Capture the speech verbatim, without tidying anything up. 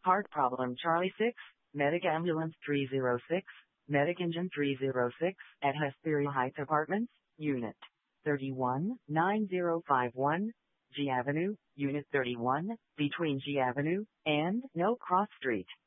Heart problem Charlie six, Medic Ambulance three oh six, Medic Engine three oh six, at Hesperia Heights Apartments, Unit thirty-one, nine zero five one, G Avenue, Unit thirty-one, between G Avenue and No Cross Street.